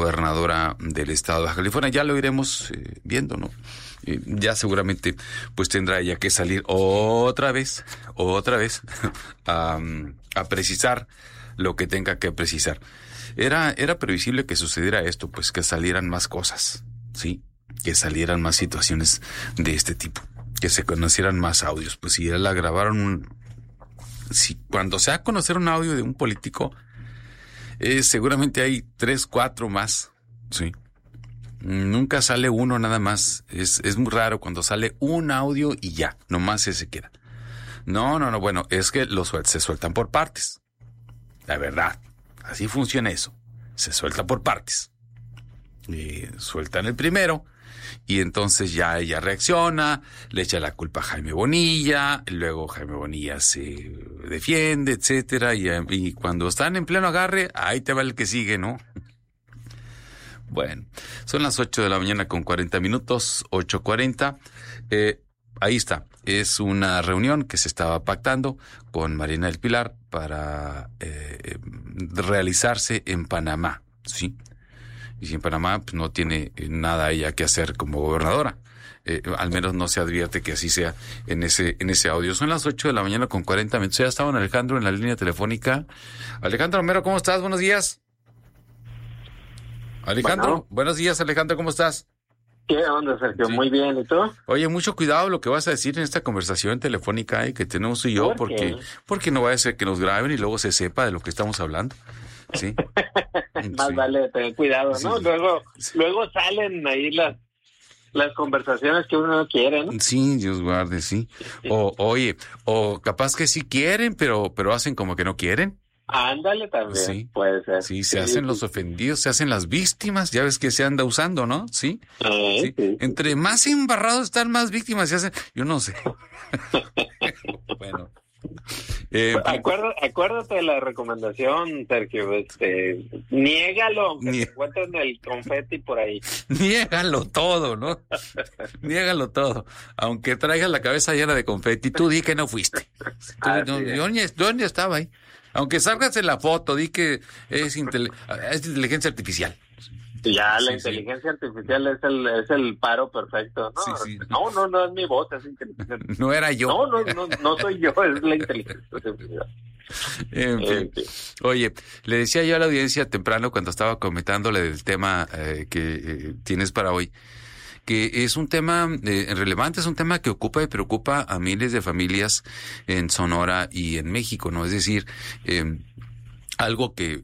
gobernadora del estado de Baja California. Ya lo iremos viendo, ¿no? Ya seguramente pues tendrá ella que salir otra vez a precisar lo que tenga que precisar. Era previsible que sucediera esto, pues que salieran más cosas, ¿sí? Que salieran más situaciones de este tipo, que se conocieran más audios. Pues si la grabaron, cuando se va a conocer un audio de un político, seguramente hay 3, 4 más, ¿sí? Nunca sale uno nada más. Es muy raro cuando sale un audio y ya, nomás se queda. No, bueno, es que se sueltan por partes. La verdad, así funciona eso. Se suelta por partes. Sueltan el primero y entonces ya ella reacciona, le echa la culpa a Jaime Bonilla, luego Jaime Bonilla se defiende, etcétera, y cuando están en pleno agarre, ahí te va el que sigue, ¿no? Bueno, son las 8 de la mañana con 40 minutos, 8:40. Ahí está, es una reunión que se estaba pactando con Marina del Pilar para realizarse en Panamá, ¿sí? Y si en Panamá pues, no tiene nada ella que hacer como gobernadora. Al menos no se advierte que así sea en ese audio. Son las 8 de la mañana con 40 minutos. Ya estaba Alejandro en la línea telefónica. Alejandro Romero, ¿cómo estás? Buenos días. Alejandro, bueno. Buenos días, Alejandro, ¿cómo estás? ¿Qué onda, Sergio? Sí. Muy bien, ¿y tú? Oye, mucho cuidado lo que vas a decir en esta conversación telefónica que tenemos tú y yo, porque no vaya a ser que nos graben y luego se sepa de lo que estamos hablando. Sí. Más vale tener cuidado, ¿no? Sí. Luego salen ahí las conversaciones que uno no quiere, ¿no? Sí, Dios guarde, sí. O capaz que sí quieren, pero hacen como que no quieren. Ándale también, sí, puede ser. Sí, se hacen los ofendidos, se hacen las víctimas, ya ves que se anda usando, ¿no? Sí. Sí. Entre más embarrados están, más víctimas se hacen. Yo no sé. Bueno. Acuérdate de la recomendación, Sergio, niégalo, aunque te encuentren el confeti por ahí. Niégalo todo, ¿no? Niégalo todo. Aunque traigas la cabeza llena de confeti, tú di que no fuiste. Yo ni estaba ahí. Aunque salgas en la foto, di que es inteligencia artificial. Ya, la inteligencia artificial es el paro perfecto, ¿no? Sí. No es mi voz, es inteligencia artificial. No era yo. No soy yo, es la inteligencia artificial. En fin. Oye, le decía yo a la audiencia temprano cuando estaba comentándole del tema que tienes para hoy, que es un tema relevante, es un tema que ocupa y preocupa a miles de familias en Sonora y en México, ¿no? Es decir, algo que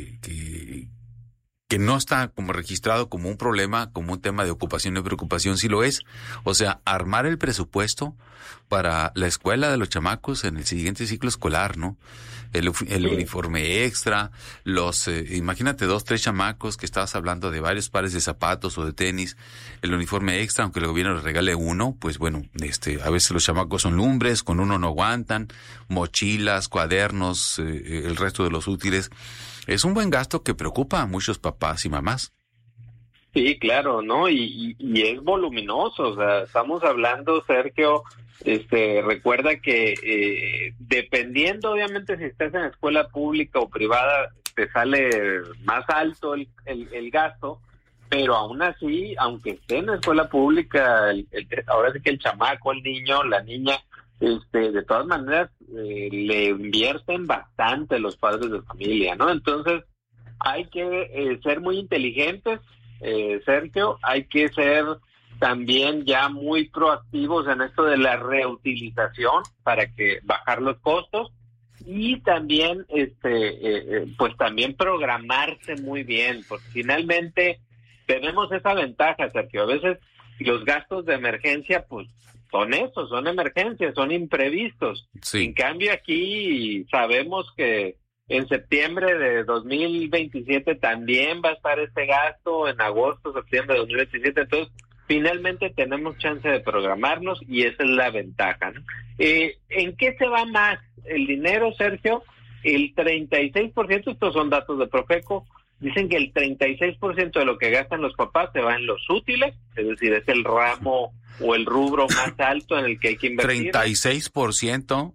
no está como registrado como un problema, como un tema de ocupación y preocupación, sí lo es. O sea, armar el presupuesto para la escuela de los chamacos en el siguiente ciclo escolar, ¿no? El uniforme extra, imagínate 2, 3 chamacos que estabas hablando de varios pares de zapatos o de tenis, el uniforme extra, aunque el gobierno les regale uno, pues bueno, a veces los chamacos son lumbres, con uno no aguantan, mochilas, cuadernos, el resto de los útiles. Es un buen gasto que preocupa a muchos papás y mamás. Sí, claro, ¿no? Y es voluminoso, o sea, estamos hablando, Sergio, recuerda que dependiendo, obviamente, si estás en escuela pública o privada, te sale más alto el gasto, pero aún así, aunque esté en la escuela pública, ahora sí que el chamaco, el niño, la niña, de todas maneras, le invierten bastante los padres de familia, ¿no? Entonces, hay que ser muy inteligentes, Sergio, hay que ser también ya muy proactivos en esto de la reutilización para que bajar los costos y también, pues también programarse muy bien, porque finalmente tenemos esa ventaja, Sergio, a veces los gastos de emergencia, pues, son emergencias, son imprevistos. Sí. En cambio aquí sabemos que en septiembre de 2027 también va a estar este gasto, en agosto, septiembre de 2027, entonces finalmente tenemos chance de programarnos y esa es la ventaja, ¿no? ¿En qué se va más el dinero, Sergio? El 36%, estos son datos de Profeco, dicen que el 36% de lo que gastan los papás se va en los útiles, es decir, es el ramo o el rubro más alto en el que hay que invertir. 36%.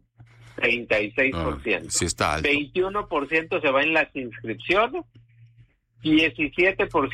36%. Sí está alto. 21% se va en las inscripciones, 17%